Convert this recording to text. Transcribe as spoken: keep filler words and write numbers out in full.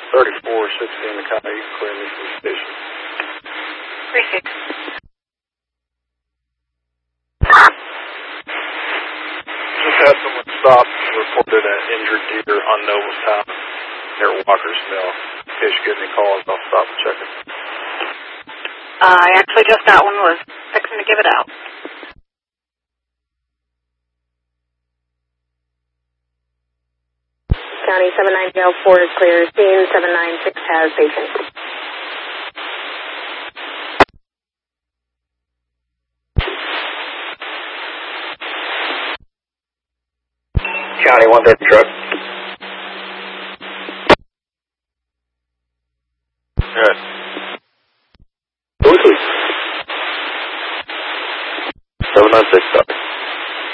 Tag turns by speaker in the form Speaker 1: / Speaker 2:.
Speaker 1: thirty-four sixteen the county. You can clear me from the station.
Speaker 2: Appreciate it.
Speaker 1: Just had someone stop and reported an injured deer on Nobletown near Walker's Mill. In case you get any calls, I'll stop and check it.
Speaker 2: Uh, I actually just got one, was fixing to give it out.
Speaker 3: County seven nine zero four is clear. Scene seven nine six has patient.
Speaker 4: County one thirty truck.